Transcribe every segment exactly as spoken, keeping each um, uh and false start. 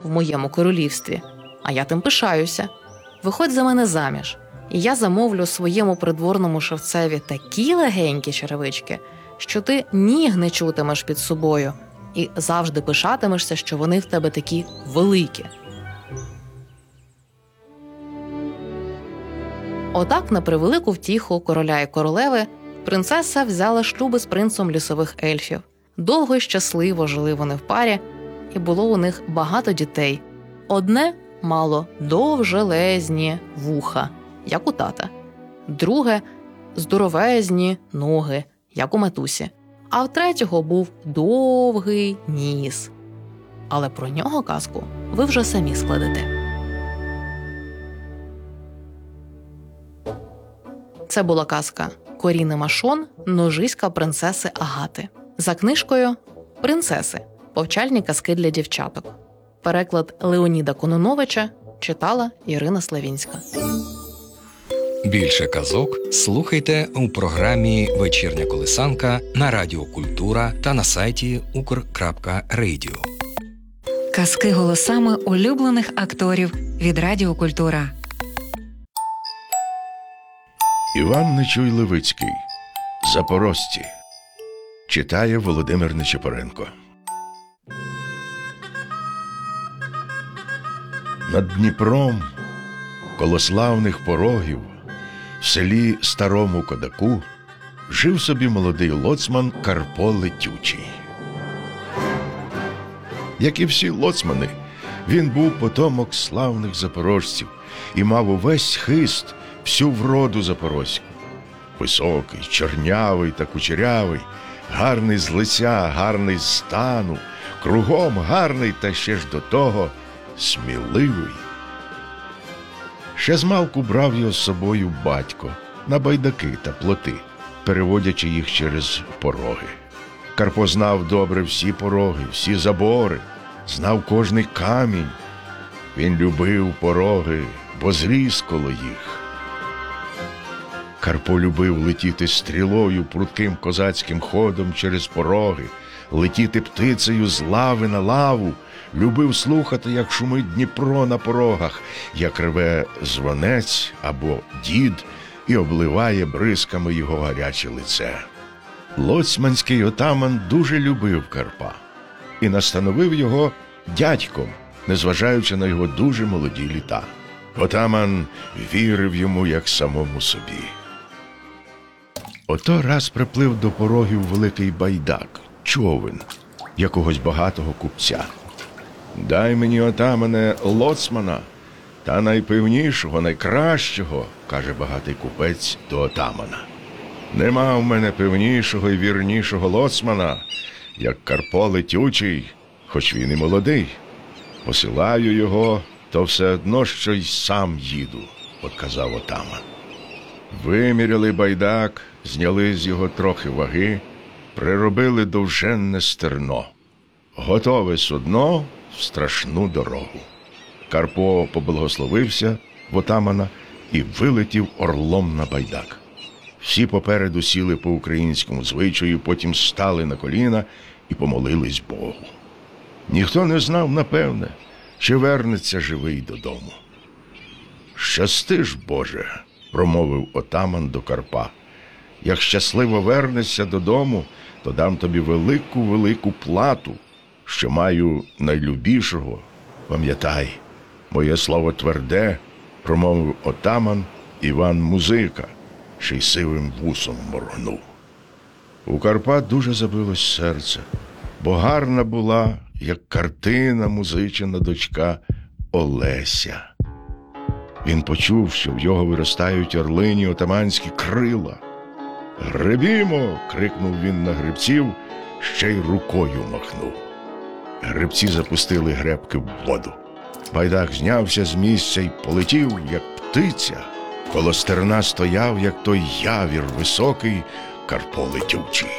в моєму королівстві, а я тим пишаюся. Виходь за мене заміж, і я замовлю своєму придворному шевцеві такі легенькі черевички, що ти ніг не чутимеш під собою і завжди пишатимешся, що вони в тебе такі великі. Отак, на превелику втіху короля і королеви, принцеса взяла шлюби з принцем лісових ельфів. Довго й щасливо жили вони в парі, і було у них багато дітей. Одне мало довжелезні вуха, як у тата. Друге – здоровезні ноги, як у матусі. А в третього був довгий ніс. Але про нього казку ви вже самі складете. Це була казка Коріни Машон «Ножиська принцеси Агати». За книжкою «Принцеси. Повчальні казки для дівчаток». Переклад Леоніда Кононовича читала Ірина Славінська. Більше казок слухайте у програмі «Вечірня колисанка» на Радіо Культура та на сайті укр крапка радіо. Казки голосами улюблених акторів від Радіо Культура. Іван Нечуй Левицький. Запорожці. Читає Володимир Нечипоренко. Над Дніпром, коло славних порогів, в селі Старому Кодаку, жив собі молодий лоцман Карпо Летючий. Як і всі лоцмани, він був потомок славних запорожців і мав увесь хист, всю вроду запорозьку. Високий, чорнявий та кучерявий, гарний з лиця, гарний з стану, кругом гарний та ще ж до того сміливий. Ще змалку брав його з собою батько на байдаки та плоти, переводячи їх через пороги. Карпо знав добре всі пороги, всі забори, знав кожний камінь. Він любив пороги, бо зріс коло їх. Карпо любив летіти стрілою прутким козацьким ходом через пороги, летіти птицею з лави на лаву, любив слухати, як шумить Дніпро на порогах, як реве звонець або дід і обливає бризками його гаряче лице. Лоцманський отаман дуже любив Карпа і настановив його дядьком, незважаючи на його дуже молоді літа. Отаман вірив йому як самому собі. Ото раз приплив до порогів великий байдак, човен, якогось багатого купця. «Дай мені, отамане, лоцмана, та найпевнішого, найкращого», – каже багатий купець до отамана. «Нема в мене певнішого і вірнішого лоцмана, як Карпо Летючий, хоч він і молодий. Посилаю його, то все одно, що й сам їду», – отказав отаман. Виміряли байдак, зняли з його трохи ваги, приробили довженне стерно. Готове судно в страшну дорогу. Карпо поблагословився в отамана і вилетів орлом на байдак. Всі попереду сіли по українському звичаю, потім стали на коліна і помолились Богу. Ніхто не знав, напевне, чи вернеться живий додому. «Щасти ж, Боже», – промовив отаман до Карпа. «Як щасливо вернешся додому, то дам тобі велику-велику плату, що маю найлюбішого. Пам'ятай, моє слово тверде», – промовив отаман Іван Музика, ще й сивим вусом моргнув. У Карпа дуже забилось серце, бо гарна була, як картина, музичина дочка Олеся. Він почув, що в його виростають орлині отаманські крила. «Гребімо!» – крикнув він на гребців, ще й рукою махнув. Гребці запустили гребки в воду. Байдак знявся з місця й полетів, як птиця. Коло стерна стояв, як той явір високий, Карпо Летючий.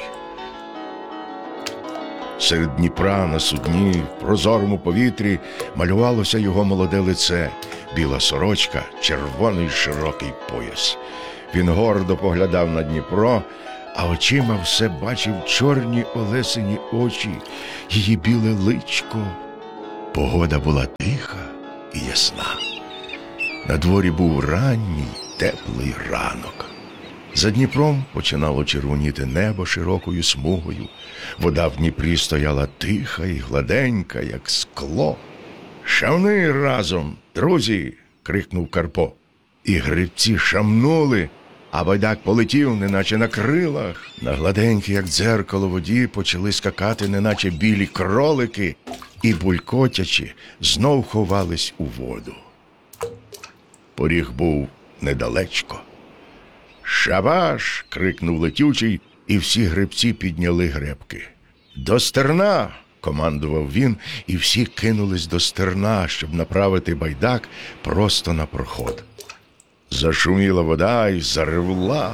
Серед Дніпра на судні, в прозорому повітрі, малювалося його молоде лице, біла сорочка, червоний широкий пояс. Він гордо поглядав на Дніпро, а очима все бачив чорні Олесині очі, її біле личко. Погода була тиха і ясна. На дворі був ранній, теплий ранок. За Дніпром починало червоніти небо широкою смугою. Вода в Дніпрі стояла тиха і гладенька, як скло. «Шамни разом, друзі!» – крикнув Карпо. І грибці шамнули, а Байдак полетів, неначе на крилах. На гладенькій, як дзеркало, воді почали скакати, неначе білі кролики, і, булькотячи, знов ховались у воду. Поріг був недалечко. «Шабаш!» – крикнув летючий, і всі грибці підняли гребки. «До стерна!» – командував він, і всі кинулись до стерна, щоб направити Байдак просто на проход. Зашуміла вода і заревла.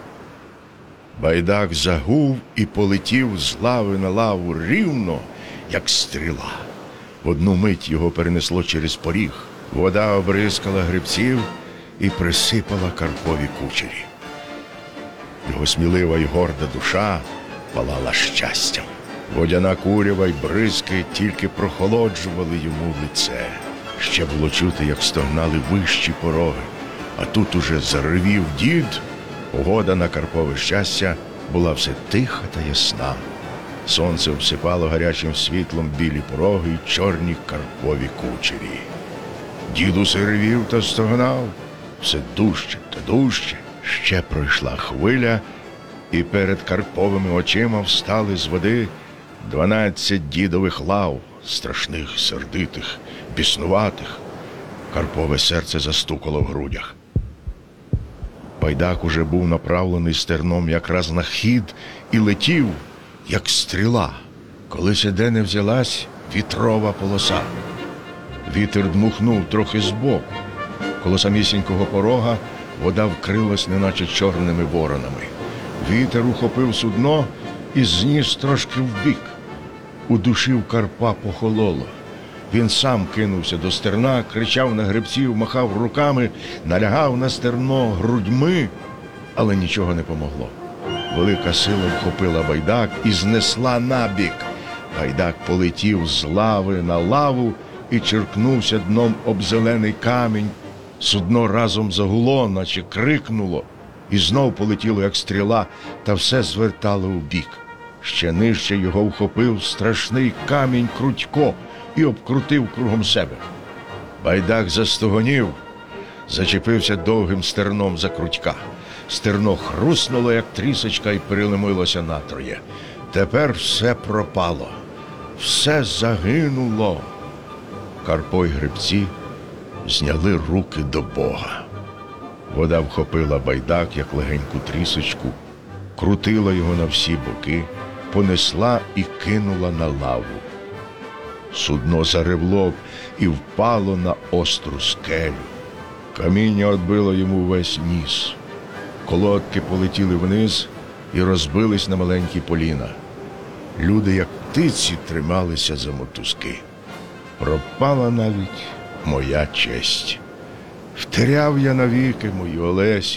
Байдак загув і полетів з лави на лаву рівно, як стріла. В одну мить його перенесло через поріг. Вода обризкала грибців і присипала Карпові кучері. Його смілива й горда душа палала щастям. Водяна курява й бризки тільки прохолоджували йому лице. Ще було чути, як стогнали вищі пороги. А тут уже заревів дід. Погода на Карпове щастя була все тиха та ясна. Сонце обсипало гарячим світлом білі пороги й чорні Карпові кучері. Дід усе ревів та стогнав, все дужче та дужче. Ще пройшла хвиля, і перед Карповими очима встали з води дванадцять дідових лав, страшних, сердитих, біснуватих. Карпове серце застукало в грудях. Байдак уже був направлений стерном якраз на хід і летів, як стріла, коли сіде не взялась вітрова полоса. Вітер дмухнув трохи збоку. Коло самісінького порога вода вкрилась неначе чорними воронами. Вітер ухопив судно і зніс трошки вбік. У душі в Карпа похололо. Він сам кинувся до стерна, кричав на грибців, махав руками, налягав на стерно грудьми, але нічого не помогло. Велика сила вхопила Байдак і знесла набік. Байдак полетів з лави на лаву і черкнувся дном об зелений камінь. Судно разом загуло, наче крикнуло, і знов полетіло, як стріла, та все звертало вбік. Ще нижче його вхопив страшний камінь Крутько і обкрутив кругом себе. Байдак застогонів, зачепився довгим стерном за Крутька. Стерно хруснуло, як трісочка, і переломилося натроє. Тепер все пропало, все загинуло. Карпо й грибці зняли руки до Бога. Вода вхопила Байдак, як легеньку трісочку, крутила його на всі боки, понесла і кинула на лаву. Судно заревло і впало на остру скелю. Каміння отбило йому весь ніс. Колодки полетіли вниз і розбились на маленькі поліна. Люди, як птиці, трималися за мотузки. Пропала навіть моя честь. Втеряв я навіки мою Олесю.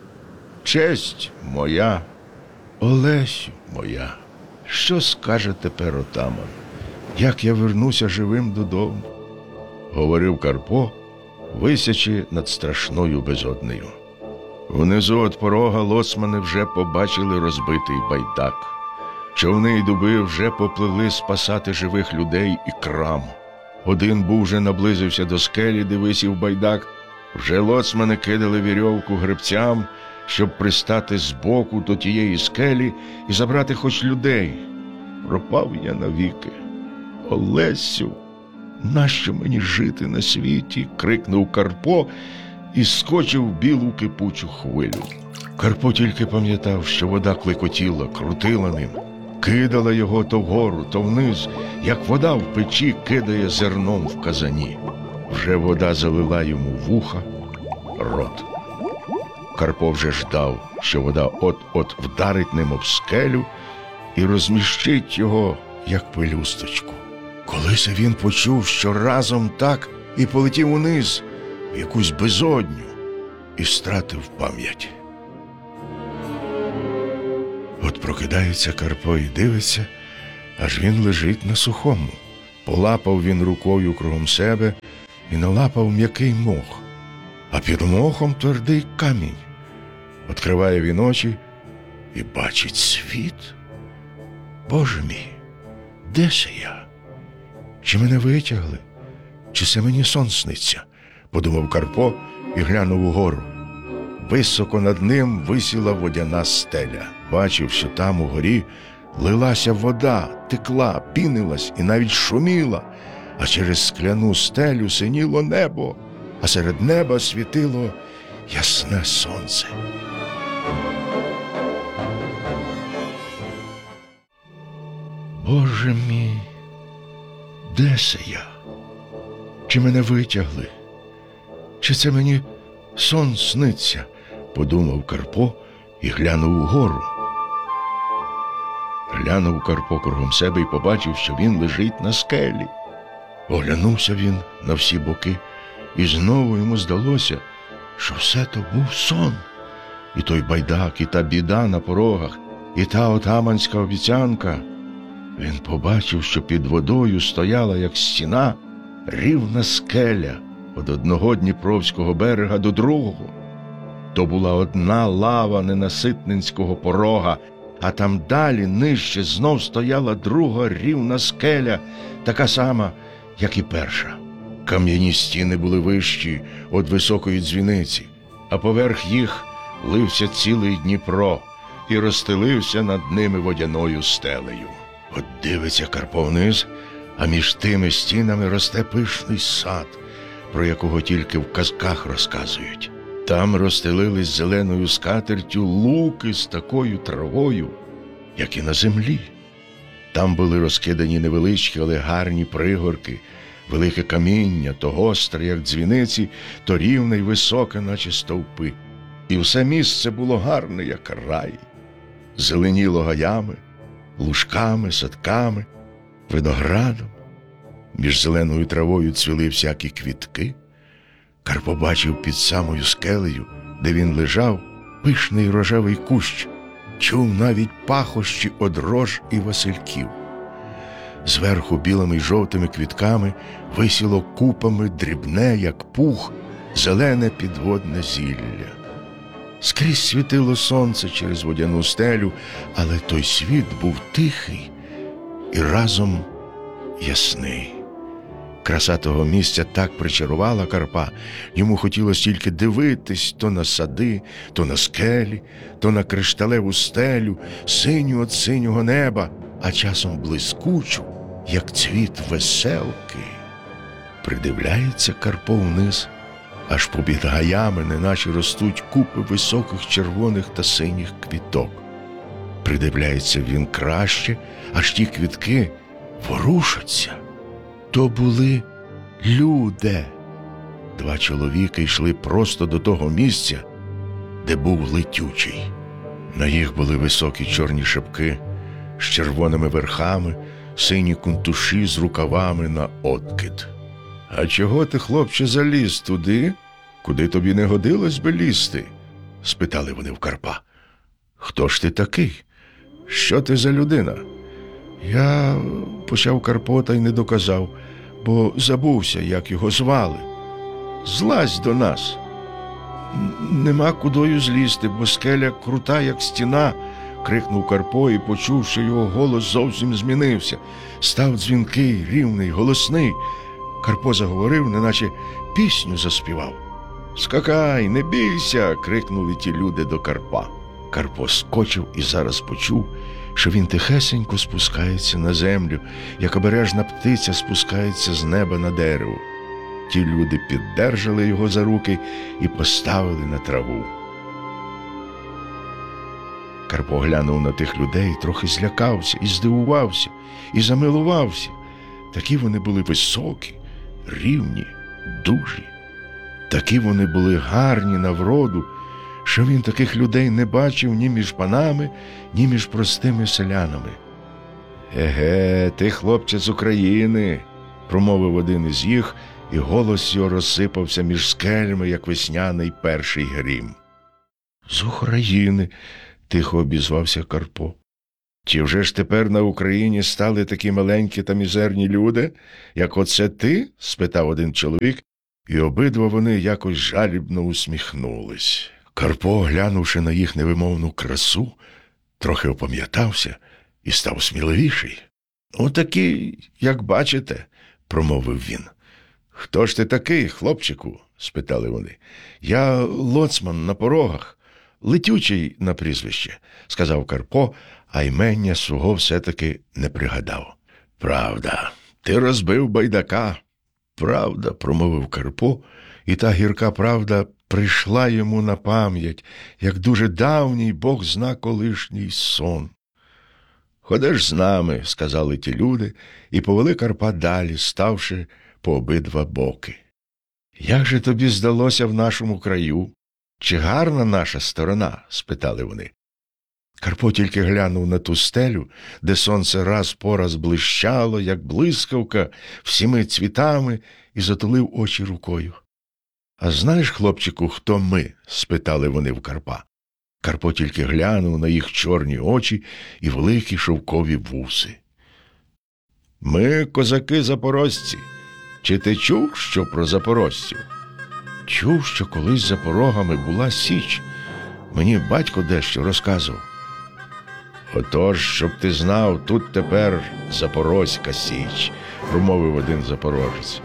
Честь моя, Олесю моя. Що скаже тепер отаман? Як я вернуся живим додому? Говорив Карпо, висячи над страшною безоднею. Внизу від порога лоцмани вже побачили розбитий Байдак. Човни й дуби вже попливли спасати живих людей і крам. Один був вже наблизився до скелі, де висів Байдак. Вже лоцмани кидали вірьовку грибцям, щоб пристати збоку до тієї скелі і забрати хоч людей. Пропав я навіки. Олесю, нащо мені жити на світі? Крикнув Карпо і скочив в білу кипучу хвилю. Карпо тільки пам'ятав, що вода клекотіла, крутила ним, кидала його то вгору, то вниз, як вода в печі кидає зерном в казані. Вже вода залила йому вуха, рот. Карпо вже ждав, що вода от-от вдарить ним об скелю і розміщить його, як пелюсточку. Колись він почув, що разом так і полетів униз, в якусь безодню, і стратив пам'ять. От прокидається Карпо і дивиться, аж він лежить на сухому. Полапав він рукою кругом себе і налапав м'який мох, а під мохом твердий камінь. Відкриває він очі і бачить світ. Боже мій, де це я? Чи мене витягли? Чи це мені сон сниться? Подумав Карпо і глянув угору. Високо над ним висіла водяна стеля. Бачив, що там угорі лилася вода, текла, пінилась і навіть шуміла, а через скляну стелю синіло небо, а серед неба світило ясне сонце. Боже мій, де це я? Чи мене витягли? Чи це мені сон сниться? Подумав Карпо і глянув угору. Глянув Карпо кругом себе і побачив, що він лежить на скелі. Оглянувся він на всі боки, і знову йому здалося, що все то був сон. І той байдак, і та біда на порогах, і та отаманська обіцянка. Він побачив, що під водою стояла, як стіна, рівна скеля від одного дніпровського берега до другого. То була одна лава ненаситницького порога, а там далі, нижче, знов стояла друга рівна скеля, така сама, як і перша. Кам'яні стіни були вищі від високої дзвіниці, а поверх їх лився цілий Дніпро і розстелився над ними водяною стелею. От дивиться Карпо вниз, а між тими стінами росте пишний сад, про якого тільки в казках розказують. Там розстелились зеленою скатертю луки з такою травою, як і на землі. Там були розкидані невеличкі, але гарні пригорки, велике каміння, то гостре, як дзвіниці, то рівне й високе, наче стовпи. І все місце було гарне, як рай. Зеленіло гаями, лужками, садками, виноградом. Між зеленою травою цвіли всякі квітки. Карпо бачив під самою скелею, де він лежав, пишний рожевий кущ, чув навіть пахощі од рож і васильків. Зверху білими й жовтими квітками висіло купами дрібне, як пух, зелене підводне зілля. Скрізь світило сонце через водяну стелю, але той світ був тихий і разом ясний. Краса того місця так причарувала Карпа, йому хотілося тільки дивитись то на сади, то на скелі, то на кришталеву стелю, синю від синього неба, а часом блискучу, як цвіт веселки. Придивляється Карпо вниз, аж попід гаями неначе ростуть купи високих червоних та синіх квіток. Придивляється він краще, аж ті квітки ворушаться. То були люди. Два чоловіки йшли просто до того місця, де був летючий. На їх були високі чорні шапки з червоними верхами, сині кунтуші з рукавами на откид. «А чого ти, хлопче, заліз туди, куди тобі не годилось би лізти?» – спитали вони в Карпа. «Хто ж ти такий? Що ти за людина?» «Я...» – почав Карпо та й не доказав, бо забувся, як його звали. «Злазь до нас!» «Нема кудою злізти, бо скеля крута, як стіна!» – крикнув Карпо і почув, що його голос зовсім змінився. Став дзвінкий, рівний, голосний. Карпо заговорив, неначе пісню заспівав. «Скакай, не бійся!» – крикнули ті люди до Карпа. Карпо скочив і зараз почув, що він тихесенько спускається на землю, як обережна птиця спускається з неба на дерево. Ті люди піддержали його за руки і поставили на траву. Карпо глянув на тих людей, трохи злякався, і здивувався, і замилувався. Такі вони були високі, рівні, дужі. Такі вони були гарні на вроду, що він таких людей не бачив ні між панами, ні між простими селянами. «Еге, ти, хлопче, з України!» – промовив один із їх, і голос його розсипався між скелями, як весняний перший грім. «З України!» – тихо обізвався Карпо. Чи вже ж тепер на Україні стали такі маленькі та мізерні люди, як оце ти? – спитав один чоловік, і обидва вони якось жалібно усміхнулись. Карпо, глянувши на їх невимовну красу, трохи опам'ятався і став сміливіший. «Отакий, як бачите», – промовив він. «Хто ж ти такий, хлопчику?» – спитали вони. «Я лоцман на порогах, Летючий на прізвище», – сказав Карпо, а ймення свого все-таки не пригадав. «Правда, ти розбив байдака». «Правда», – промовив Карпо, і та гірка правда прийшла йому на пам'ять, як дуже давній Бог зна колишній сон. «Ходиш з нами», – сказали ті люди, і повели Карпа далі, ставши по обидва боки. «Як же тобі здалося в нашому краю? Чи гарна наша сторона?» – спитали вони. Карпо тільки глянув на ту стелю, де сонце раз по раз блищало, як блискавка, всіми цвітами, і затулив очі рукою. «А знаєш, хлопчику, хто ми?» – спитали вони в Карпа. Карпо тільки глянув на їх чорні очі і великі шовкові вуси. «Ми козаки-запорожці. Чи ти чув, що про запорожців?» «Чув, що колись за порогами була січ. Мені батько дещо розказував». «Отож, щоб ти знав, тут тепер Запорозька січ», – промовив один запорожець.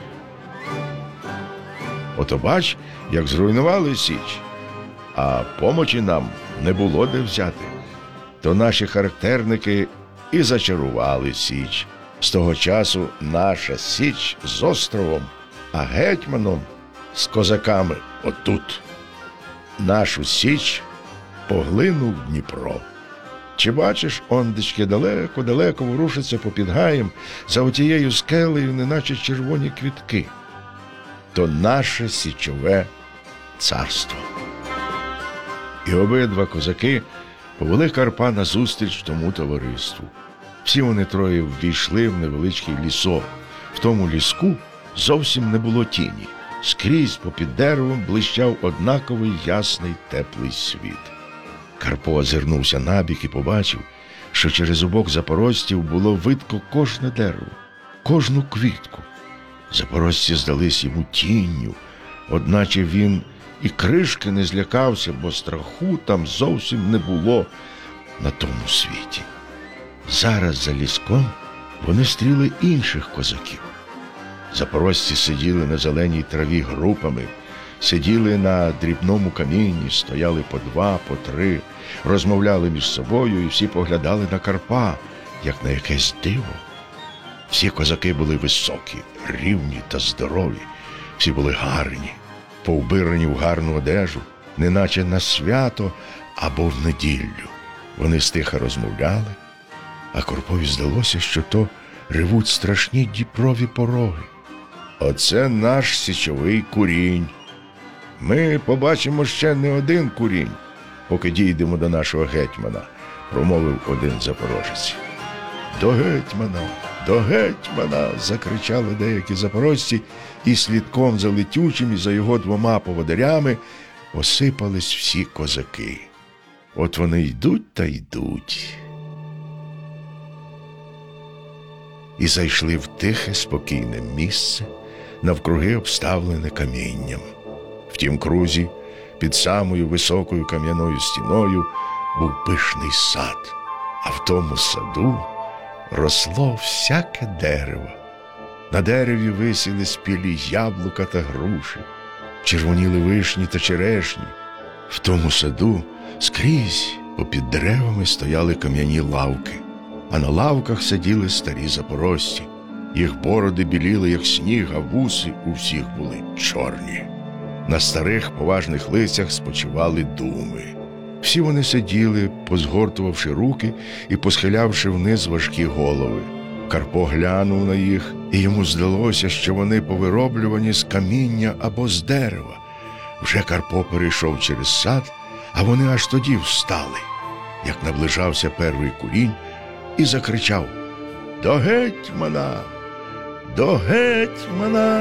«Ото бач, як зруйнували січ, а помочі нам не було де взяти. То наші характерники і зачарували січ. З того часу наша січ з островом, а гетьманом з козаками отут. Нашу січ поглинув Дніпро. Чи бачиш, ондечки далеко-далеко ворушаться попід гаєм за отією скелею, неначе червоні квітки? То наше січове царство». І обидва козаки повели Карпа назустріч тому товариству. Всі вони троє ввійшли в невеличкий лісок. В тому ліску зовсім не було тіні. Скрізь попід деревом блищав однаковий ясний теплий світ. Карпо озирнувся набік і побачив, що через обох запорожців було видко кожне дерево, кожну квітку. Запорожці здались йому тінню, одначе він і кришки не злякався, бо страху там зовсім не було на тому світі. Зараз за ліском вони стріли інших козаків. Запорожці сиділи на зеленій траві групами, сиділи на дрібному камінні, стояли по два, по три, розмовляли між собою і всі поглядали на Карпа, як на якесь диво. Всі козаки були високі, рівні та здорові, всі були гарні, повбирані в гарну одежу, неначе на свято або в неділю. Вони стиха розмовляли, а Карпові здалося, що то ревуть страшні Дніпрові пороги. «Оце наш січовий курінь. Ми побачимо ще не один курінь, поки дійдемо до нашого гетьмана», – промовив один запорожець. «До гетьмана! До гетьмана!» – закричали деякі запорожці, і слідком за Летючим і за його двома поводирями посипались всі козаки. От вони йдуть та йдуть. І зайшли в тихе, спокійне місце, навкруги обставлене камінням. В тім крузі, під самою високою кам'яною стіною, був пишний сад, а в тому саду росло всяке дерево. На дереві висіли спілі яблука та груші, червоніли вишні та черешні. В тому саду скрізь попід деревами стояли кам'яні лавки, а на лавках сиділи старі запорожці. Їх бороди біліли, як сніг, а вуси у всіх були чорні. На старих поважних лицях спочивали думи. Всі вони сиділи, позгортувавши руки і посхилявши вниз важкі голови. Карпо глянув на їх, і йому здалося, що вони повироблювані з каміння або з дерева. Вже Карпо перейшов через сад, а вони аж тоді встали, як наближався перший курінь, і закричав: «До гетьмана! До гетьмана!»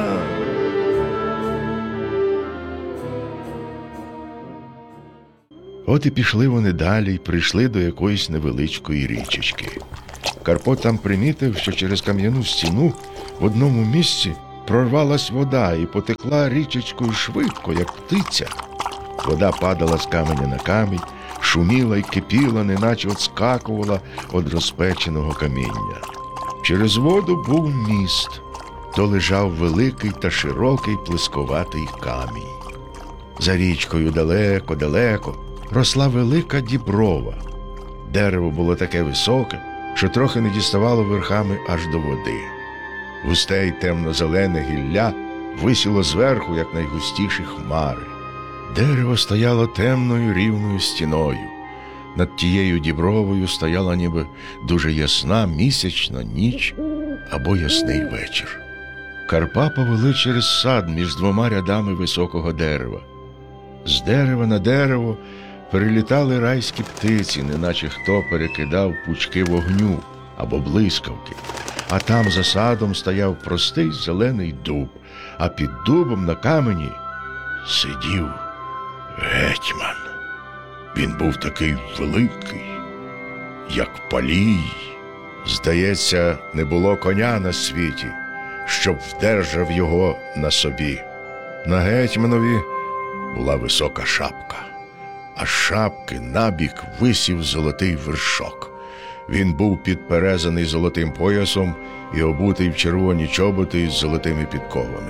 От і пішли вони далі й прийшли до якоїсь невеличкої річечки. Карпо там примітив, що через кам'яну стіну в одному місці прорвалась вода і потекла річечкою швидко, як птиця. Вода падала з каменя на камінь, шуміла й кипіла, неначе отскакувала від розпеченого каміння. Через воду був міст, то лежав великий та широкий плисковатий камінь. За річкою далеко-далеко росла велика діброва. Дерево було таке високе, що трохи не діставало верхами аж до води. Густе й темно-зелене гілля висіло зверху, як найгустіші хмари. Дерево стояло темною рівною стіною. Над тією дібровою стояла ніби дуже ясна місячна ніч або ясний вечір. Карпа повели через сад між двома рядами високого дерева. З дерева на дерево перелітали райські птиці, неначе хто перекидав пучки вогню або блискавки. А там за садом стояв простий зелений дуб, а під дубом на камені сидів гетьман. Він був такий великий, як палій. Здається, не було коня на світі, щоб вдержав його на собі. На гетьманові була висока шапка, а з шапки набік висів золотий вершок. Він був підперезаний золотим поясом і обутий в червоні чоботи з золотими підковами.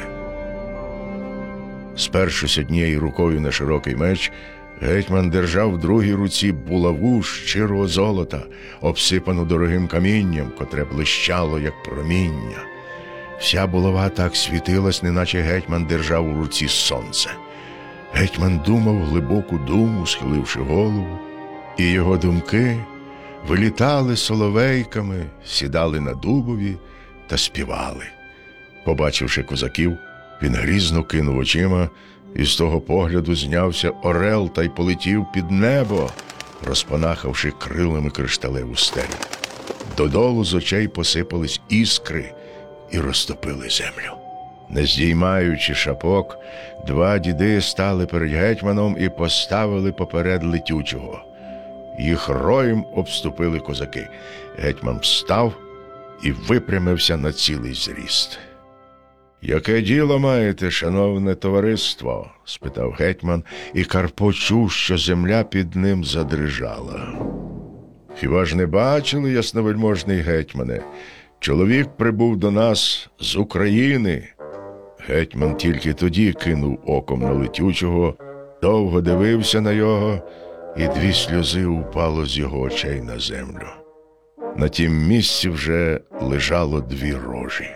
Спершись однією рукою на широкий меч, гетьман держав в другій руці булаву з щирого золота, обсипану дорогим камінням, котре блищало, як проміння. Вся булава так світилась, неначе гетьман держав у руці сонце. Гетьман думав глибоку думу, схиливши голову, і його думки вилітали соловейками, сідали на дубові та співали. Побачивши козаків, він грізно кинув очима, і з того погляду знявся орел та й полетів під небо, розпанахавши крилами кришталеву стелю. Додолу з очей посипались іскри і розтопили землю. Не здіймаючи шапок, два діди стали перед гетьманом і поставили поперед летючого. Їх роєм обступили козаки. Гетьман встав і випрямився на цілий зріст. «Яке діло маєте, шановне товариство?» – спитав гетьман, і Карпо чув, що земля під ним задрижала. «Хіба ж не бачили, ясновельможний гетьмане? Чоловік прибув до нас з України». Гетьман тільки тоді кинув оком на летючого, довго дивився на його, і дві сльози упало з його очей на землю. На тім місці вже лежало дві рожі.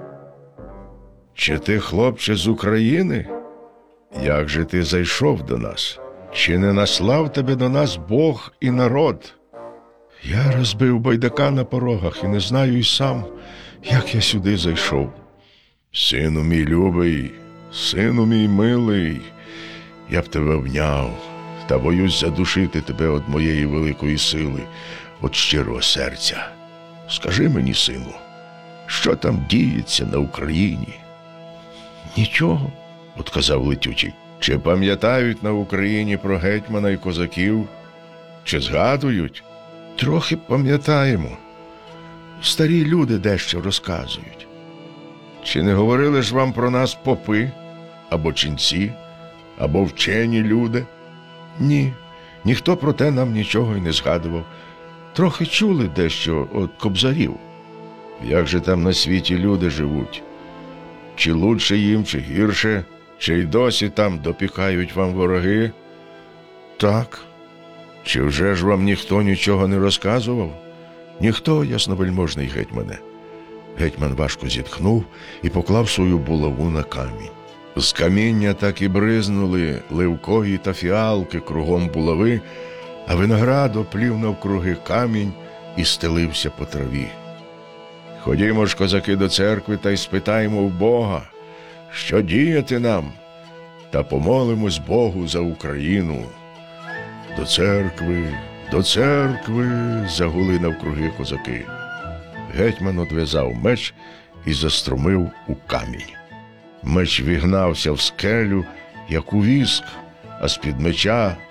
«Чи ти, хлопче, з України? Як же ти зайшов до нас? Чи не наслав тебе до нас Бог і народ?» «Я розбив байдака на порогах і не знаю й сам, як я сюди зайшов». «Сину мій любий, сину мій милий, я б тебе вняв, та боюсь задушити тебе від моєї великої сили, від щирого серця. Скажи мені, сину, що там діється на Україні?» «Нічого», – odказав летючий. «Чи пам'ятають на Україні про гетьмана і козаків? Чи згадують?» «Трохи пам'ятаємо. Старі люди дещо розказують». «Чи не говорили ж вам про нас попи, або ченці, або вчені люди?» «Ні, ніхто про те нам нічого й не згадував. Трохи чули дещо від кобзарів». «Як же там на світі люди живуть? Чи лучше їм, чи гірше? Чи й досі там допікають вам вороги?» «Так». «Чи вже ж вам ніхто нічого не розказував?» «Ніхто, ясновельможний гетьмане». Гетьман важко зітхнув і поклав свою булаву на камінь. З каміння так і бризнули ливкої та фіалки кругом булави, а виноград оплів навкруги камінь і стелився по траві. «Ходімо ж, козаки, до церкви та й спитаємо в Бога, що діяти нам, та помолимось Богу за Україну». «До церкви, до церкви!» – загули навкруги козаки. Гетьман одв'язав меч і заструмив у камінь. Меч вігнався в скелю, як у віск, а з-під меча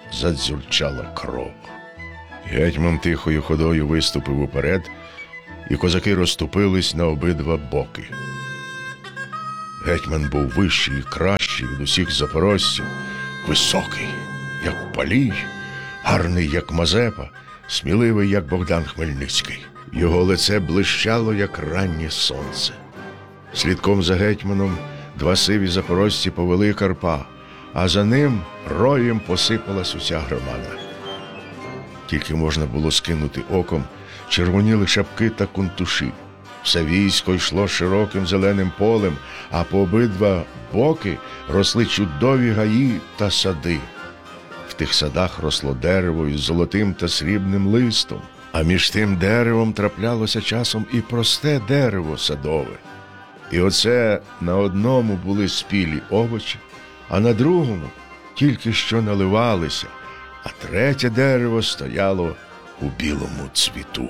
задзюрчала кров. Гетьман тихою ходою виступив уперед, і козаки розступились на обидва боки. Гетьман був вищий і кращий від усіх запорожців, високий, як Палій, гарний, як Мазепа, сміливий, як Богдан Хмельницький. Його лице блищало, як раннє сонце. Слідком за гетьманом два сиві запорожці повели Карпа, а за ним роєм посипалась уся громада. Тільки можна було скинути оком, червоніли шапки та кунтуші. Все військо йшло широким зеленим полем, а по обидва боки росли чудові гаї та сади. В тих садах росло дерево із золотим та срібним листом, а між тим деревом траплялося часом і просте дерево садове. І оце на одному були спілі овочі, а на другому тільки що наливалися, а третє дерево стояло у білому цвіту.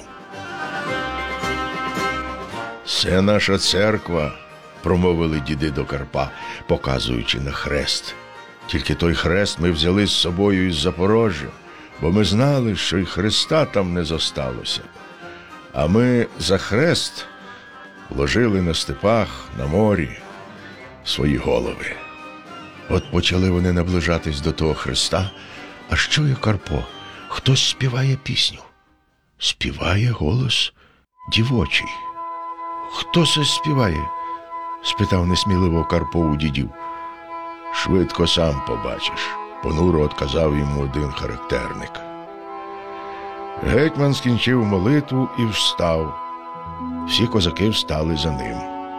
«Це наша церква», – промовили діди до Карпа, показуючи на хрест. Тільки той хрест ми взяли з собою із Запорожжя, бо ми знали, що й хреста там не зосталося. А ми за хрест вложили на степах, на морі свої голови. От почали вони наближатись до того хреста, а чує Карпо, хтось співає пісню. Співає голос дівочий. «Хто це співає?» – спитав несміливо Карпо у дідів. «Швидко сам побачиш», – понуро отказав йому один характерник. Гетьман скінчив молитву і встав. Всі козаки встали за ним.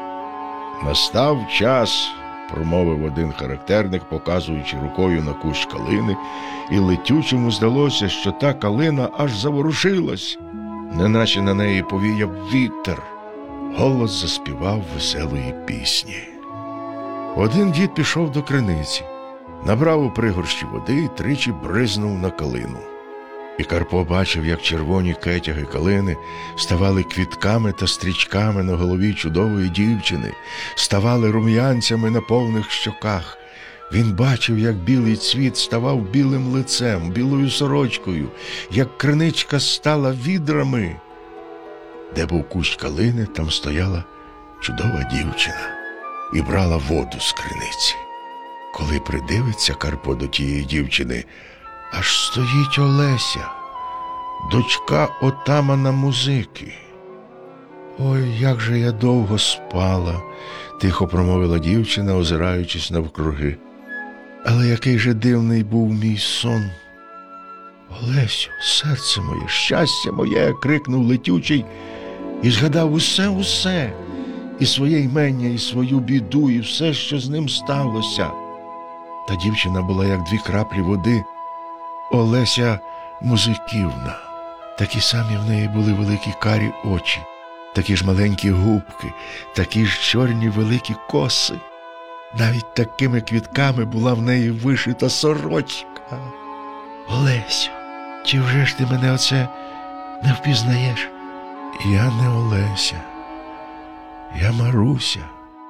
«Настав час», – промовив один характерник, показуючи рукою на кущ калини, і летючому здалося, що та калина аж заворушилась, неначе на неї повіяв вітер. Голос заспівав веселої пісні. Один дід пішов до криниці, набрав у пригорщі води і тричі бризнув на калину. І Карпо бачив, як червоні кетяги калини ставали квітками та стрічками на голові чудової дівчини, ставали рум'янцями на повних щоках. Він бачив, як білий цвіт ставав білим лицем, білою сорочкою, як криничка стала відрами. Де був кущ калини, там стояла чудова дівчина і брала воду з криниці. Коли придивиться Карпо до тієї дівчини, аж стоїть Олеся, дочка отамана Музики. «Ой, як же я довго спала», – тихо промовила дівчина, озираючись навкруги. «Але який же дивний був мій сон!» «Олесю, серце моє, щастя моє!» – крикнув летючий і згадав усе-усе, і своє ймення, і свою біду, і все, що з ним сталося. Та дівчина була, як дві краплі води, Олеся Музиківна. Такі самі в неї були великі карі очі, такі ж маленькі губки, такі ж чорні великі коси. Навіть такими квітками була в неї вишита сорочка. «Олесю, чи вже ж ти мене оце не впізнаєш?» «Я не Олеся, я Маруся,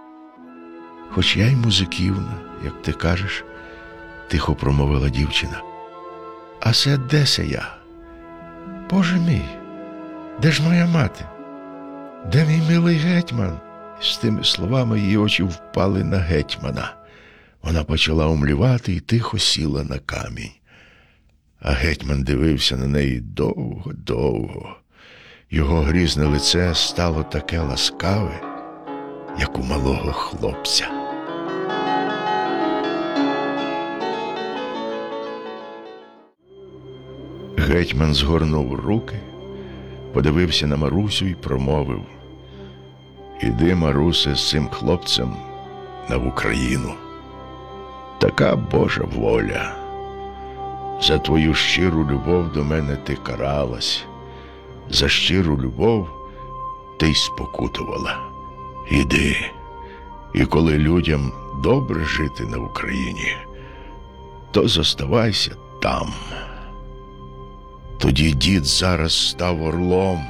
хоч я й Музиківна, як ти кажеш», – тихо промовила дівчина. «А це де се я? Боже мій, де ж моя мати? Де мій милий гетьман?» І з тими словами її очі впали на гетьмана. Вона почала умлівати і тихо сіла на камінь. А гетьман дивився на неї довго-довго. Його грізне лице стало таке ласкаве, як у малого хлопця. Гетьман згорнув руки, подивився на Марусю і промовив: «Іди, Марусе, з цим хлопцем на Україну. Така Божа воля. За твою щиру любов до мене ти каралась, за щиру любов ти й спокутувала. Іди, і коли людям добре жити на Україні, то зоставайся там». Тоді дід зараз став орлом,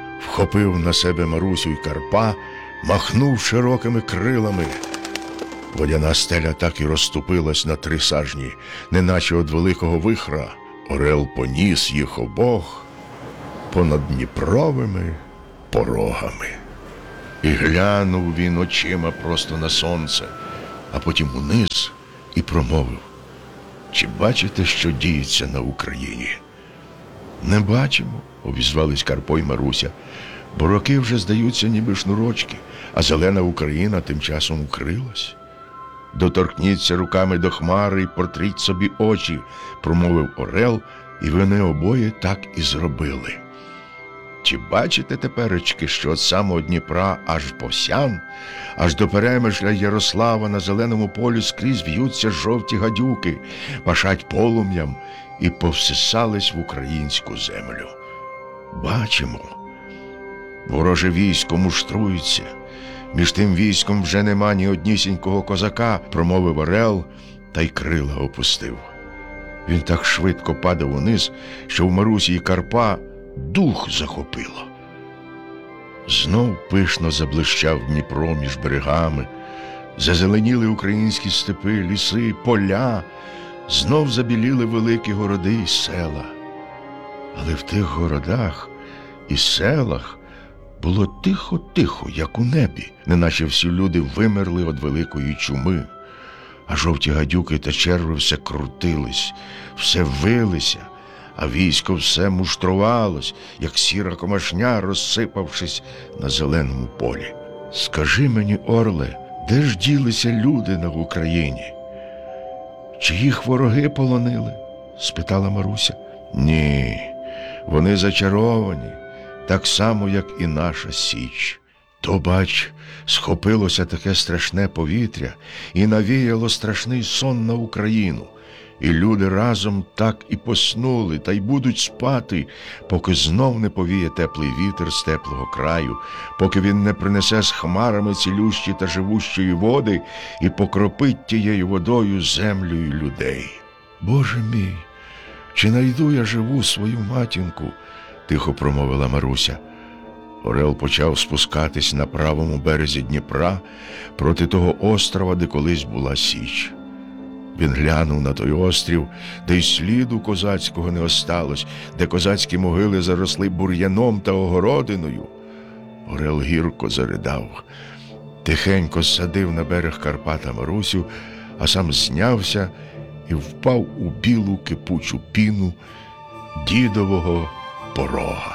вхопив на себе Марусю й Карпа, махнув широкими крилами Водяна стеля так і розступилась на три сажні, неначе од великого вихра. Орел поніс їх обох понад Дніпровими порогами. І глянув він очима просто на сонце, а потім униз і промовив: «Чи бачите, що діється на Україні?» «Не бачимо», – обізвались Карпо й Маруся, «бо роки вже здаються ніби шнурочки, а зелена Україна тим часом укрилась». «Доторкніться руками до хмари й протріть собі очі», – промовив Орел, і вони обоє так і зробили. «Чи бачите теперечки, що від самого Дніпра аж по Сян, аж до Перемишля Ярослава на зеленому полі скрізь в'ються жовті гадюки, пашать полум'ям і повсисались в українську землю?» «Бачимо. Вороже військо муштрується. Між тим військом вже нема ні однісінького козака», – промовив Орел та й крила опустив. Він так швидко падав униз, що в Марусі і Карпа дух захопило. Знов пишно заблищав Дніпро між берегами, зазеленіли українські степи, ліси, поля, знов забіліли великі городи і села. Але в тих городах і селах було тихо-тихо, як у небі, неначе всі люди вимерли від великої чуми, а жовті гадюки та черви все крутились, все вилися, а військо все муштрувалось, як сіра комашня, розсипавшись на зеленому полі. «Скажи мені, Орле, де ж ділися люди на Україні? Чи їх вороги полонили?» – спитала Маруся. «Ні, вони зачаровані, так само, як і наша Січ. То, бач, схопилося таке страшне повітря і навіяло страшний сон на Україну. І люди разом так і поснули, та й будуть спати, поки знов не повіє теплий вітер з теплого краю, поки він не принесе з хмарами цілющі та живущої води і покропить тією водою землю й людей. Боже мій, чи найду я живу свою матінку?» – тихо промовила Маруся. Орел почав спускатись на правому березі Дніпра проти того острова, де колись була Січ. Він глянув на той острів, де й сліду козацького не осталось, де козацькі могили заросли бур'яном та огородиною. Орел гірко заридав, тихенько садив на берег Карпата Марусю, а сам знявся і впав у білу кипучу піну дідового порога.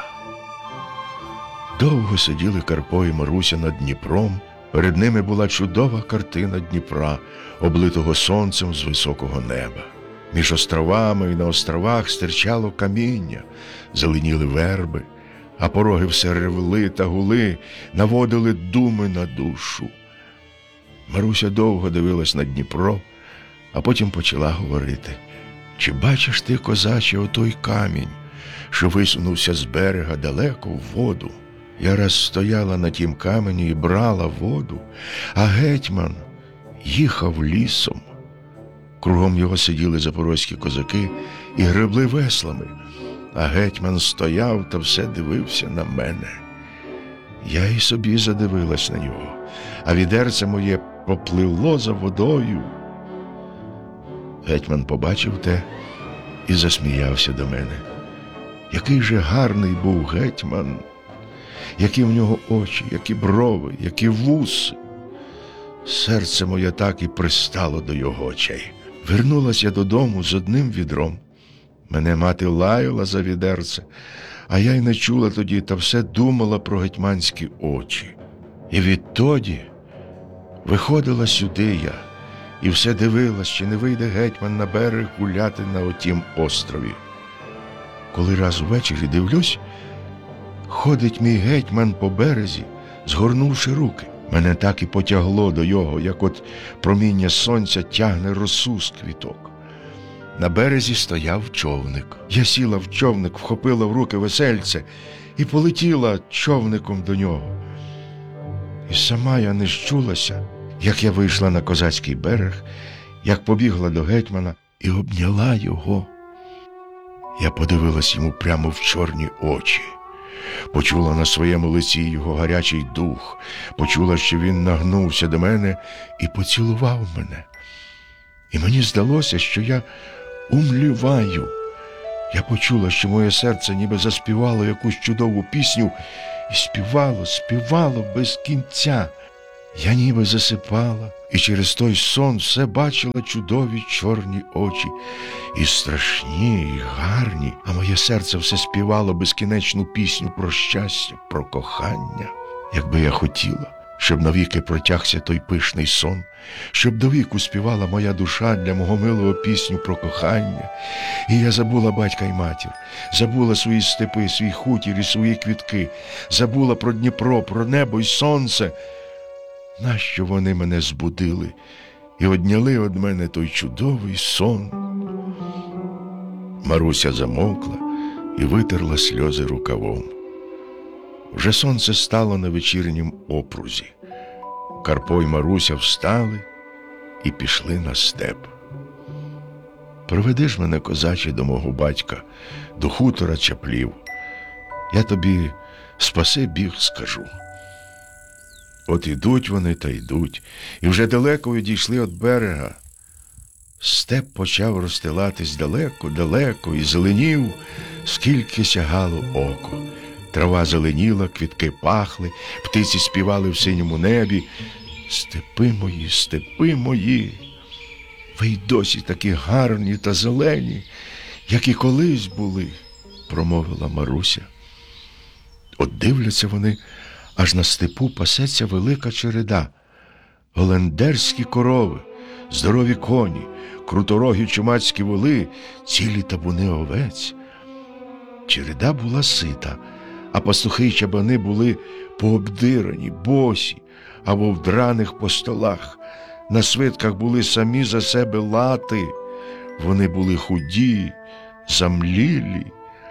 Довго сиділи Карпо і Маруся над Дніпром. Перед ними була чудова картина Дніпра, облитого сонцем з високого неба. Між островами і на островах стирчало каміння, зеленіли верби, а пороги все ревли та гули, наводили думи на душу. Маруся довго дивилась на Дніпро, а потім почала говорити: «Чи бачиш ти, козаче, отой камінь, що висунувся з берега далеко в воду? Я раз стояла на тім камені і брала воду, а гетьман їхав лісом. Кругом його сиділи запорозькі козаки і гребли веслами, а гетьман стояв та все дивився на мене. Я й собі задивилась на нього, а відерце моє попливло за водою». Гетьман побачив те і засміявся до мене. Який же гарний був гетьман! Які в нього очі, які брови, які вуси. Серце моє так і пристало до його очей. Вернулась я додому з одним відром. Мене мати лаяла за відерце, а я й не чула тоді, та все думала про гетьманські очі. І відтоді виходила сюди я, і все дивилась, чи не вийде гетьман на берег гуляти на отім острові. Коли раз увечері дивлюсь, ходить мій гетьман по березі, згорнувши руки. Мене так і потягло до його, як от проміння сонця тягне росу з квіток. На березі стояв човник. Я сіла в човник, вхопила в руки весельце і полетіла човником до нього. І сама я не щулася, як я вийшла на козацький берег, як побігла до гетьмана і обняла його. Я подивилась йому прямо в чорні очі. Почула на своєму лиці його гарячий дух, почула, що він нагнувся до мене і поцілував мене. І мені здалося, що я умліваю. Я почула, що моє серце ніби заспівало якусь чудову пісню, і співало, співало без кінця. Я ніби засипала, і через той сон все бачила чудові чорні очі. І страшні, і гарні, а моє серце все співало безкінечну пісню про щастя, про кохання. Якби я хотіла, щоб навіки протягся той пишний сон, щоб довіку співала моя душа для мого милого пісню про кохання. І я забула батька й матір, забула свої степи, свій хутір і свої квітки, забула про Дніпро, про небо й сонце. Нащо вони мене збудили і одняли від мене той чудовий сон? Маруся замовкла і витерла сльози рукавом. Вже сонце стало на вечірнім опрузі. Карпо й Маруся встали і пішли на степ. «Проведи ж мене, козаче, до мого батька, до хутора Чаплів. Я тобі спаси біг скажу». От ідуть вони та йдуть, і вже далеко відійшли від берега. Степ почав розстилатись далеко-далеко і зеленів, скільки сягало око. Трава зеленіла, квітки пахли, птиці співали в синьому небі. «Степи мої, степи мої, ви й досі такі гарні та зелені, як і колись були», – промовила Маруся. От дивляться вони, аж на степу пасеться велика череда. Голлендерські корови, здорові коні, круторогі чумацькі воли, цілі табуни овець. Череда була сита, а пастухи й чабани були пообдирані, босі, або в драних по столах. На свитках були самі за себе лати. Вони були худі, замлілі.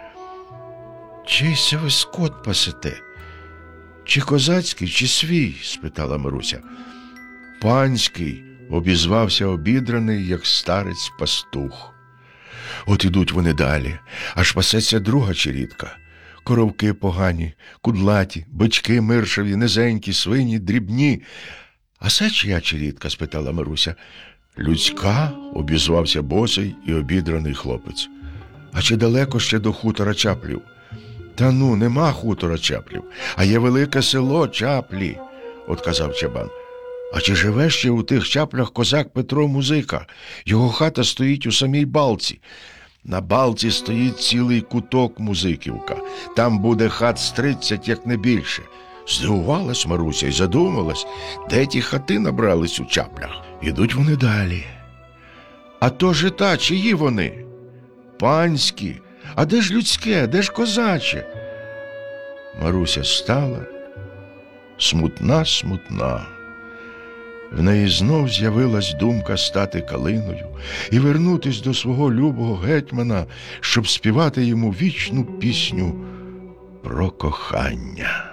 «Чий се ви скот пасете? Чи козацький, чи свій?» – спитала Маруся. «Панський», – обізвався обідраний, як старець пастух. От ідуть вони далі, аж пасеться друга черідка. Коровки погані, кудлаті, бички миршеві, низенькі, свині, дрібні. «А се чия черідка?» – спитала Маруся. «Людська», – обізвався босий і обідраний хлопець. «А чи далеко ще до хутора Чаплів?» «Та ну, нема хутора Чаплів, а є велике село Чаплі», – отказав чабан. «А чи живе ще у тих Чаплях козак Петро Музика? Його хата стоїть у самій балці. На балці стоїть цілий куток Музиківка. Там буде хат з тридцять, як не більше». Здивувалась Маруся і задумалась, де ті хати набрались у Чаплях. Ідуть вони далі. «А то жита, чиї вони?» «Панські. А де ж людське, де ж козаче?» Маруся стала, смутна, смутна. В неї знов з'явилась думка стати калиною і вернутись до свого любого гетьмана, щоб співати йому вічну пісню про кохання.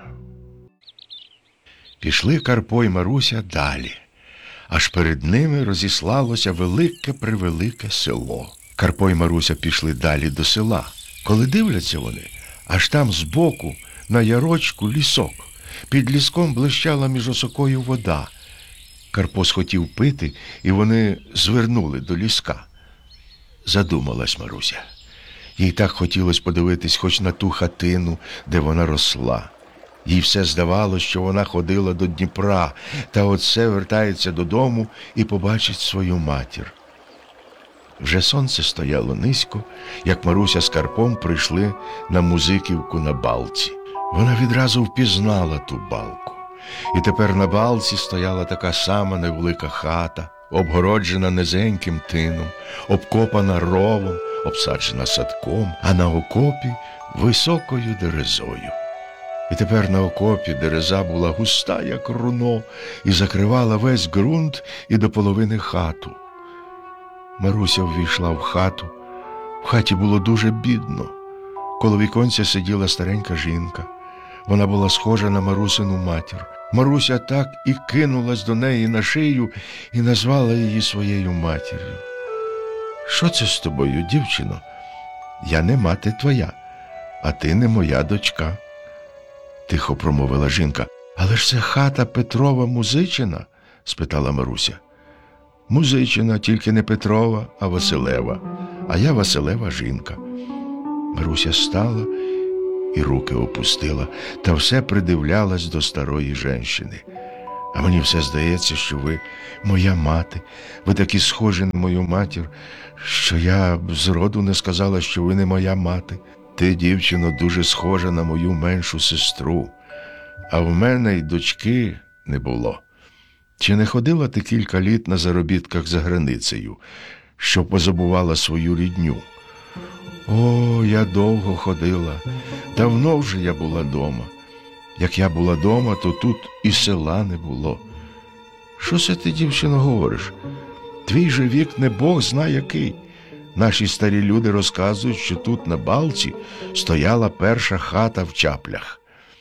Пішли Карпо й Маруся далі. Аж перед ними розіслалося велике-превелике село. Карпо й Маруся пішли далі до села. Коли дивляться вони, аж там збоку, на ярочку, лісок. Під ліском блищала між осокою вода. Карпо схотів пити, і вони звернули до ліска. Задумалась Маруся. Їй так хотілося подивитись хоч на ту хатину, де вона росла. Їй все здавалося, що вона ходила до Дніпра, та оце вертається додому і побачить свою матір. Вже сонце стояло низько, як Маруся з Карпом прийшли на Музиківку на балці. Вона відразу впізнала ту балку. І тепер на балці стояла така сама невелика хата, обгороджена низеньким тином, обкопана ровом, обсаджена садком, а на окопі високою дерезою. І тепер на окопі дереза була густа, як руно, і закривала весь ґрунт і до половини хату. Маруся ввійшла в хату. В хаті було дуже бідно. Коло віконця сиділа старенька жінка. Вона була схожа на Марусину матір. Маруся так і кинулась до неї на шию і назвала її своєю матір'ю. «Що це з тобою, дівчино? Я не мати твоя, а ти не моя дочка. тихо промовила жінка. Але ж це хата Петрова Музичина? Спитала Маруся. Музичина, тільки не Петрова, а Василева. А я Василева жінка. Маруся стала і руки опустила, та все придивлялась до старої жінки. А мені все здається, що ви моя мати. Ви такі схожі на мою матір, що я зроду не сказала, що ви не моя мати. Ти, дівчино, дуже схожа на мою меншу сестру. А в мене й дочки не було. Чи не ходила ти кілька літ на заробітках за границею, що позабувала свою рідню? О, я довго ходила. Давно вже я була дома. Як я була дома, то тут і села не було. Що це ти, дівчино, говориш? Твій же вік не Бог зна який. Наші старі люди розказують, що тут на балці стояла перша хата в чаплях.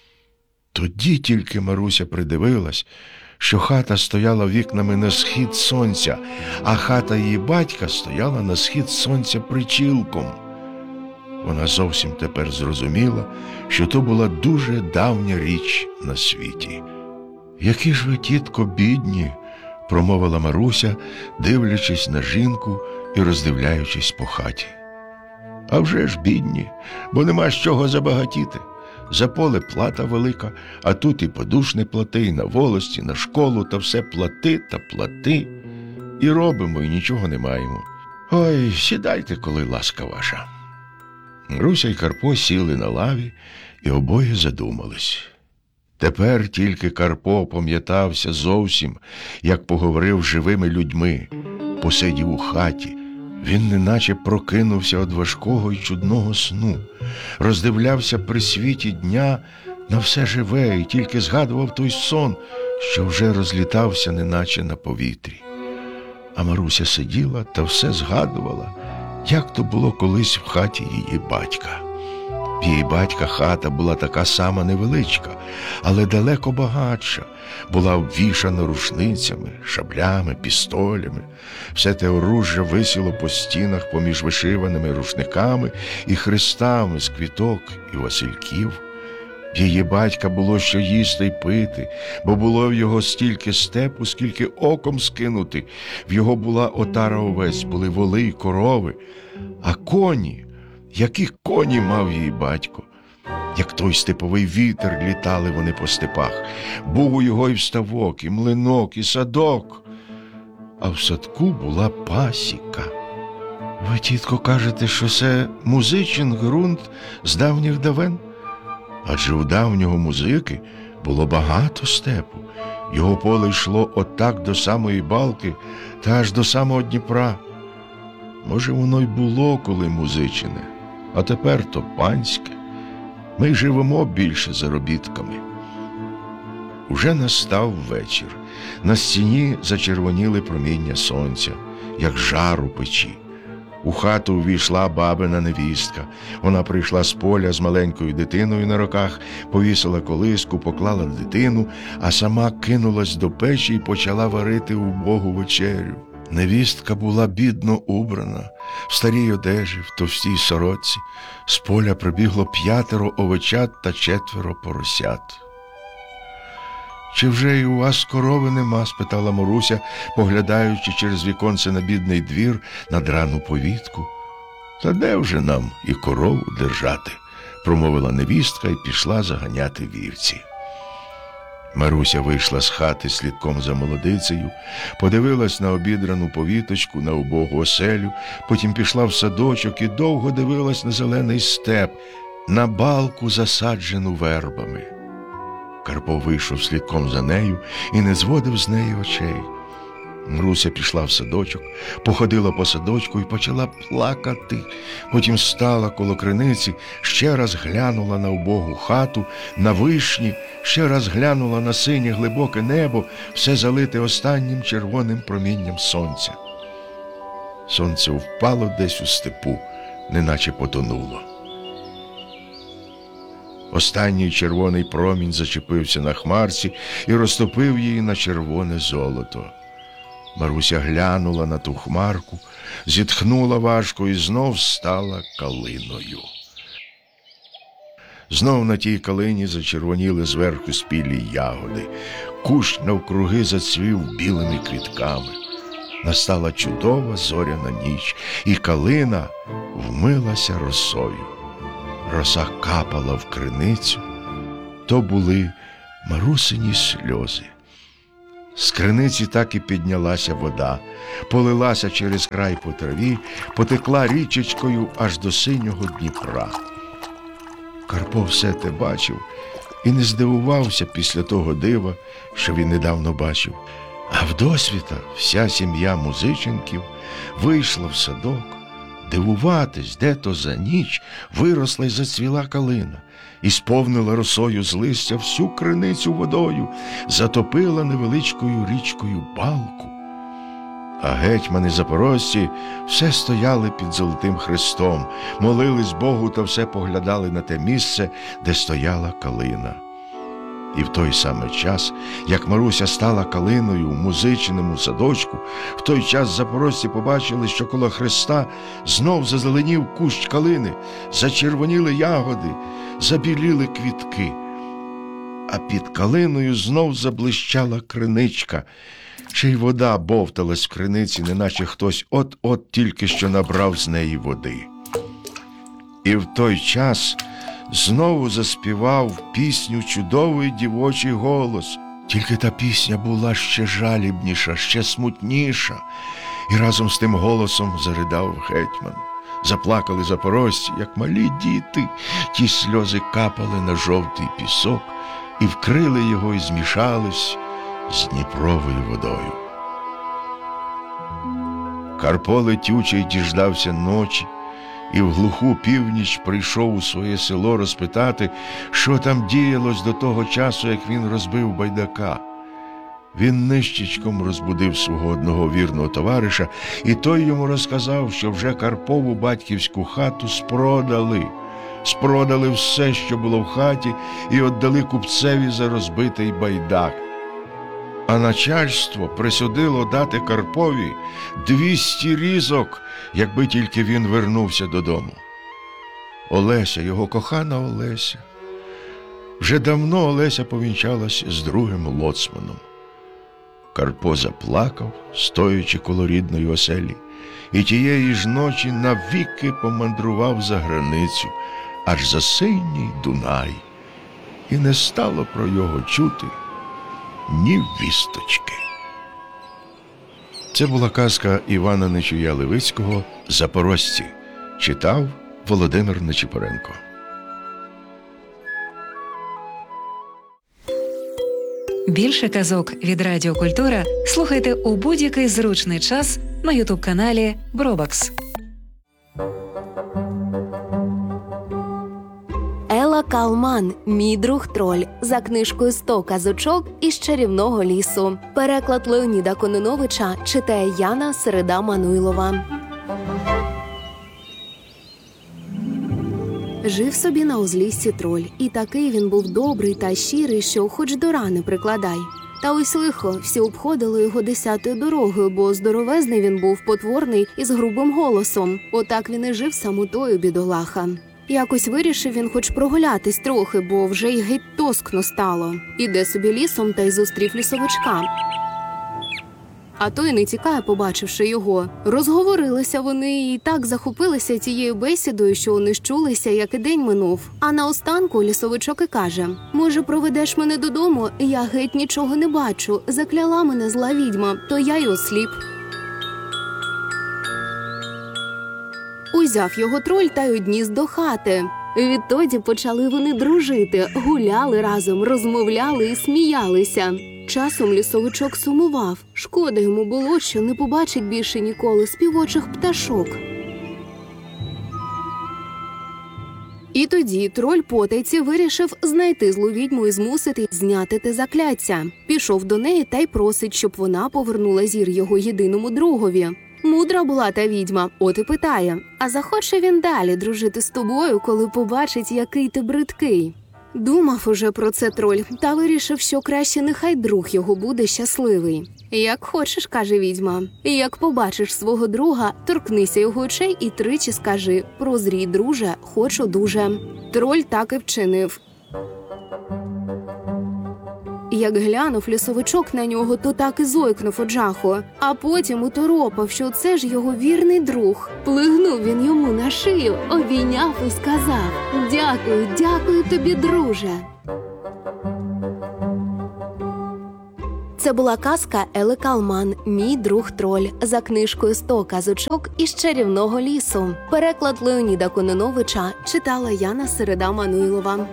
Тоді тільки Маруся придивилась, що хата стояла вікнами на схід сонця, а хата її батька стояла на схід сонця причілком. Вона зовсім тепер зрозуміла, що то була дуже давня річ на світі. «Які ж ви, тітко, бідні!» – промовила Маруся, дивлячись на жінку і роздивляючись по хаті. «А вже ж бідні, бо нема з чого забагатіти. За поле плата велика, а тут і подушне плати, і на волості, на школу, та все плати та плати. І робимо, і нічого не маємо. Ой, сідайте, коли ласка ваша». Маруся й Карпо сіли на лаві і обоє задумались. Тепер тільки Карпо пам'ятався зовсім, як поговорив з живими людьми, посидів у хаті. Він неначе прокинувся від важкого й чудного сну, роздивлявся при світі дня на все живе і тільки згадував той сон, що вже розлітався неначе на повітрі. А Маруся сиділа та все згадувала, як то було колись в хаті її батька. В її батька хата була така сама невеличка, але далеко багатша, була обвішана рушницями, шаблями, пістолями. Все те оружжя висіло по стінах поміж вишиваними рушниками і хрестами з квіток і васильків. В її батька було що їсти й пити, бо було в його стільки степу, скільки оком скинути. В його була отара овець, були воли й корови. А коні, які коні мав її батько! Як той степовий вітер літали вони по степах. Був у його і вставок, і млинок, і садок. А в садку була пасіка. Ви, тітко, кажете, що це музичин ґрунт з давніх давен? Адже у давнього музики було багато степу. Його поле йшло отак до самої балки та аж до самого Дніпра. Може, воно й було коли музичине, а тепер то панське. Ми живемо більше заробітками. Уже настав вечір. На стіні зачервоніли проміння сонця, як жар у печі. У хату увійшла бабина невістка. Вона прийшла з поля з маленькою дитиною на руках, повісила колиску, поклала дитину, а сама кинулась до печі і почала варити убогу вечерю. Невістка була бідно убрана, в старій одежі, в товстій сорочці. З поля прибігло п'ятеро овечат та четверо поросят. «Чи вже й у вас корови нема?» – спитала Маруся, поглядаючи через віконце на бідний двір, на драну повітку. «Та де вже нам і корову держати?» – промовила невістка і пішла заганяти вівці. Маруся вийшла з хати слідком за молодицею, подивилась на обідрану повіточку, на убогу оселю, потім пішла в садочок і довго дивилась на зелений степ, на балку, засаджену вербами. Карпо вийшов слідком за нею і не зводив з неї очей. Маруся пішла в садочок, походила по садочку і почала плакати. Потім стала коло криниці, ще раз глянула на убогу хату, на вишні, ще раз глянула на синє глибоке небо, все залите останнім червоним промінням сонця. Сонце впало десь у степу, неначе потонуло. Останній червоний промінь зачепився на хмарці і розтопив її на червоне золото. Маруся глянула на ту хмарку, зітхнула важко і знов стала калиною. Знов на тій калині зачервоніли зверху спілі ягоди. Кущ навкруги зацвів білими квітками. Настала чудова зоряна ніч, і калина вмилася росою. Роса капала в криницю. То були Марусині сльози. З криниці так і піднялася вода, полилася через край по траві, потекла річечкою аж до синього Дніпра. Карпо все те бачив і не здивувався після того дива, що він недавно бачив. А вдосвіта вся сім'я Музиченків вийшла в садок дивуватись, де то за ніч виросла й зацвіла калина, і сповнила росою з листя всю криницю водою, затопила невеличкою річкою балку. А гетьмани запорожці все стояли під Золотим Хрестом, молились Богу та все поглядали на те місце, де стояла калина. І в той самий час, як Маруся стала калиною у Музичиному садочку, в той час запорожці побачили, що коло хреста знов зазеленів кущ калини, зачервоніли ягоди, забіліли квітки. А під калиною знов заблищала криничка, ще й вода бовталась в криниці, неначе хтось от-от тільки що набрав з неї води. І в той час знову заспівав пісню чудовий дівочий голос. Тільки та пісня була ще жалібніша, ще смутніша. І разом з тим голосом заридав гетьман. Заплакали запорожці, як малі діти. Ті сльози капали на жовтий пісок і вкрили його і змішались з Дніпровою водою. Карпо летючий діждався ночі, і в глуху північ прийшов у своє село розпитати, що там діялось до того часу, як він розбив байдака. Він нищечком розбудив свого одного вірного товариша, і той йому розказав, що вже Карпову батьківську хату спродали. Спродали все, що було в хаті, і віддали купцеві за розбитий байдак. А начальство присудило дати Карпові двісті різок, якби тільки він вернувся додому. Олеся, його кохана Олеся. Вже давно Олеся повінчалась з другим лоцманом. Карпо заплакав, стоячи коло рідної оселі, і тієї ж ночі навіки помандрував за границю, аж за синій Дунай, і не стало про його чути ні вісточки. Це була казка Івана Нечуя Левицького «Запорожці». Читав Володимир Нечипоренко. Більше казок від Радіо Культура слухайте у будь-який зручний час на ютуб-каналі Бробакс. Елла Калман «Мій друг троль» за книжкою «сто казочок із чарівного лісу». Переклад Леоніда Кононовича читає Яна Середа-Мануйлова. Жив собі на узліссі троль, і такий він був добрий та щирий, що хоч до рани прикладай. Та ось лихо, всі обходили його десятою дорогою, бо здоровезний він був, потворний і з грубим голосом. Отак він і жив самотою, бідолаха. Якось вирішив він хоч прогулятись трохи, бо вже й геть тоскно стало. Іде собі лісом та й зустрів лісовичка. А той не тікає, побачивши його. Розговорилися вони і так захопилися цією бесідою, що не щулися, як і день минув. А наостанку лісовичок і каже: «Може, проведеш мене додому? Я геть нічого не бачу. Закляла мене зла відьма, то я й осліп». Узяв його троль та й одніс до хати. Відтоді почали вони дружити, гуляли разом, розмовляли і сміялися. Часом лісовичок сумував. Шкода йому було, що не побачить більше ніколи співочих пташок. І тоді троль потайці вирішив знайти злу відьму і змусити зняти те закляття. Пішов до неї та й просить, щоб вона повернула зір його єдиному другові. Мудра була та відьма, от і питає: «А захоче він далі дружити з тобою, коли побачить, який ти бридкий?» Думав уже про це троль, та вирішив, що краще нехай друг його буде щасливий. «Як хочеш», – каже відьма. «Як побачиш свого друга, торкнися його очей і тричі скажи: прозрій, друже, хочу дуже». Троль так і вчинив. Як глянув лісовичок на нього, то так і зойкнув од жаху. А потім уторопав, що це ж його вірний друг. Плигнув він йому на шию, обійняв і сказав: «Дякую, дякую тобі, друже». Це була казка Ели Калман «Мій друг троль» за книжкою «сто казочок із чарівного лісу». Переклад Леоніда Кононовича читала Яна Середа-Мануйлова.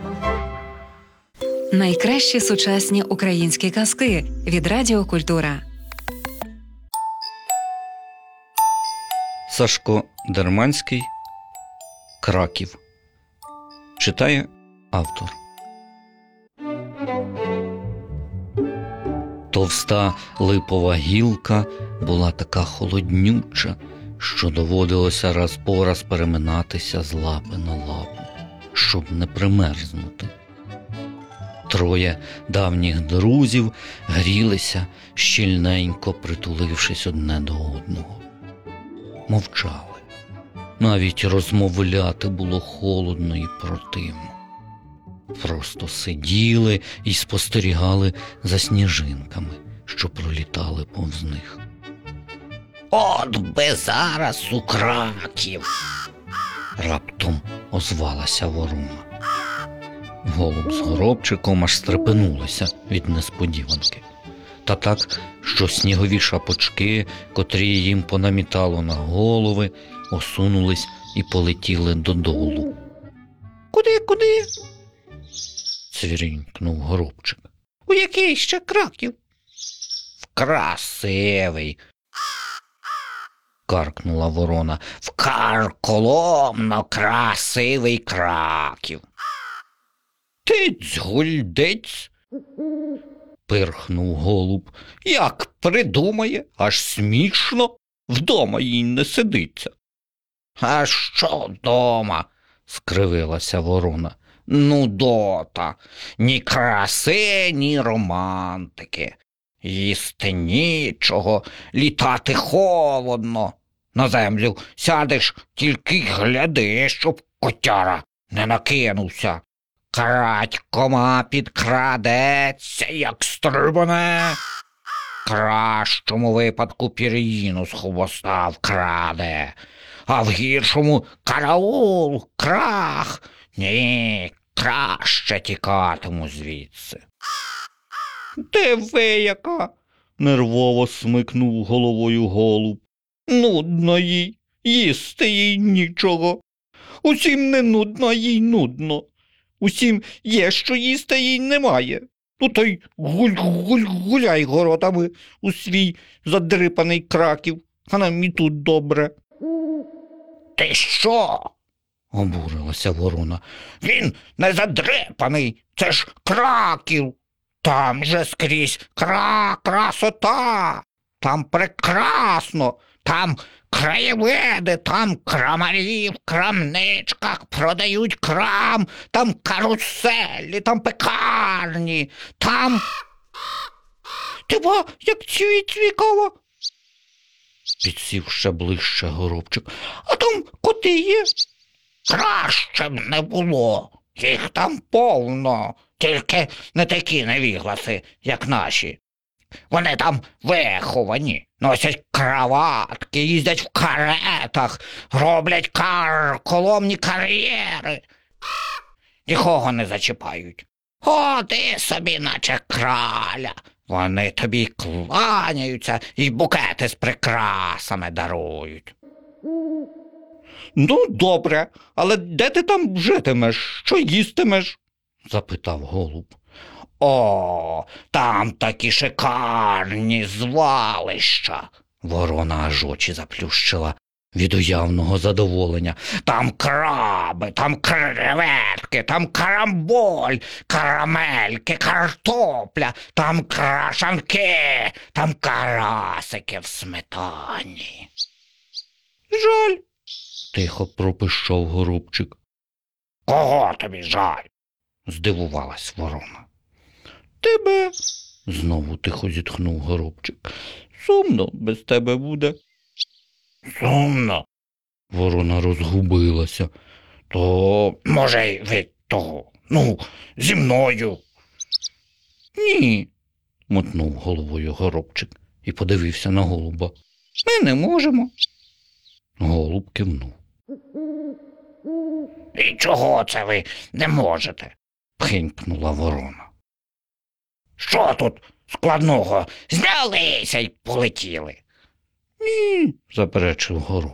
Найкращі сучасні українські казки від Радіо Культура. Сашко Дерманський. Краків. Читає автор. Товста липова гілка була така холоднюча, що доводилося раз по раз переминатися з лапи на лапу, щоб не примерзнути. Троє давніх друзів грілися, щільненько притулившись одне до одного. Мовчали. Навіть розмовляти було холодно і противно. Просто сиділи і спостерігали за сніжинками, що пролітали повз них. «От би зараз у Краків!» – раптом озвалася ворона. Голуб з горобчиком аж стрепенулися від несподіванки. Та так, що снігові шапочки, котрі їм понамітало на голови, осунулись і полетіли додолу. «Куди, куди?» – цвірінькнув горобчик. «У який ще Краків?» «В красивий!» – каркнула ворона. «В карколомно красивий Краків!» «Тиць-гульдиць!» – пирхнув голуб. «Як придумає, аж смішно, вдома їй не сидиться». «А що вдома?» – скривилася ворона. «Нудота, ні краси, ні романтики. Їсти нічого, літати холодно. На землю сядеш, тільки гляди, щоб котяра не накинувся. Крадькома підкрадеться, як стрибане. В кращому випадку пір'їну з хвоста вкраде, а в гіршому караул, крах. Ні, краще тікатиму звідси». «Диви яка!» – нервово смикнув головою голуб. «Нудно їй, їсти їй нічого. Усім не нудно, їй нудно. Усім є, що їсти їй немає. Ну то й гуль-гуль-гуляй городами у свій задрипаний Краків, а нам і тут добре». «Ти що?» – обурилася ворона. «Він не задрипаний, це ж Краків. Там же скрізь кра красота, там прекрасно, там краєвиди, там крамарі в крамничках продають крам, там каруселі, там пекарні, там...» «Ти ба, як цві-цвікава!» Підсів ще ближче горобчик. «А там коти є?» «Краще б не було, їх там повно. Тільки не такі невігласи, як наші. Вони там виховані, носять краватки, їздять в каретах, роблять карколомні кар'єри. Нікого не зачіпають. Ходи собі, наче краля. Вони тобі кланяються і букети з прикрасами дарують». «Ну, добре, але де ти там житимеш? Що їстимеш?» – запитав голуб. «О, там такі шикарні звалища!» Ворона аж очі заплющила від уявного задоволення. «Там краби, там креветки, там карамболь, карамельки, картопля, там крашанки, там карасики в сметані». «Жаль», – тихо пропищав горобчик. «Кого тобі жаль?» здивувалась ворона. Тебе, знову тихо зітхнув Горобчик. Сумно без тебе буде. Сумно. Ворона розгубилася. То, може, ви того, ну, зі мною. Ні, мотнув головою Горобчик і подивився на голуба. Ми не можемо. Голуб кивнув. І чого це ви не можете? Пхинькнула ворона. Що тут складного? Знялися й полетіли. Ні, заперечив Горобчик.